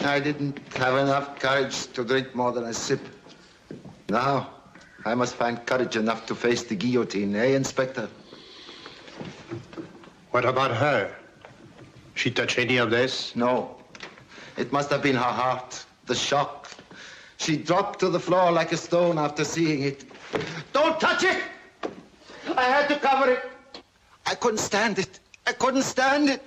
I didn't have enough courage to drink more than a sip. Now, I must find courage enough to face the guillotine, eh, Inspector? What about her? She touch any of this? No. It must have been her heart, the shock. She dropped to the floor like a stone after seeing it. Don't touch it! I had to cover it. I couldn't stand it. I couldn't stand it.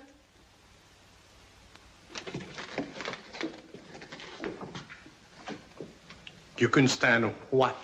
You couldn't stand what?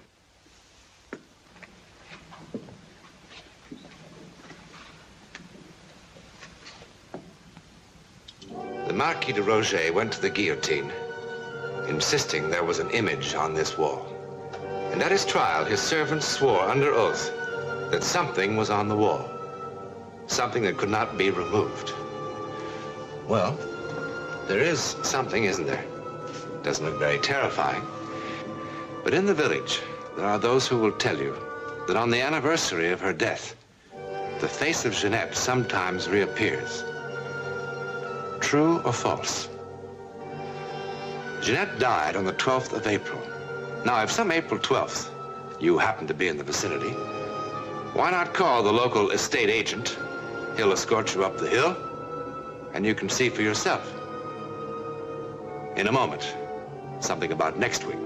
The Marquis de Roget went to the guillotine, insisting there was an image on this wall. And at his trial, his servants swore under oath that something was on the wall. Something that could not be removed. Well, there is something, isn't there? Doesn't look very terrifying. But in the village, there are those who will tell you that on the anniversary of her death, the face of Jeanette sometimes reappears. True or false? Jeanette died on the 12th of April. Now, if some April 12th you happen to be in the vicinity, why not call the local estate agent? He'll escort you up the hill, and you can see for yourself. In a moment, something about next week.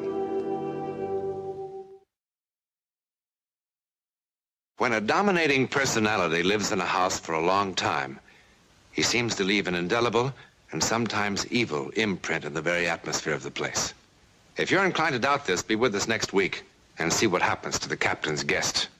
When a dominating personality lives in a house for a long time, he seems to leave an indelible and sometimes evil imprint in the very atmosphere of the place. If you're inclined to doubt this, be with us next week and see what happens to the captain's guest.